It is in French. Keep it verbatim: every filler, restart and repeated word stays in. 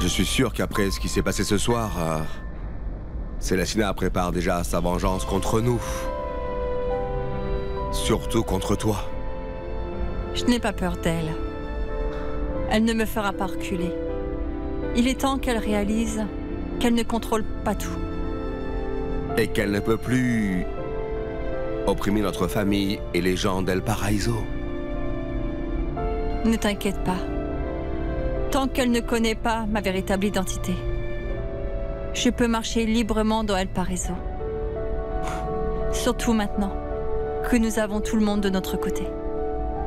Je suis sûr qu'après ce qui s'est passé ce soir, euh, Célestina prépare déjà sa vengeance contre nous. Surtout contre toi. Je n'ai pas peur d'elle. Elle ne me fera pas reculer. Il est temps qu'elle réalise qu'elle ne contrôle pas tout. Et qu'elle ne peut plus opprimer notre famille et les gens d'El Paraíso. Ne t'inquiète pas. Tant qu'elle ne connaît pas ma véritable identité, je peux marcher librement dans El Paraíso. Surtout maintenant que nous avons tout le monde de notre côté.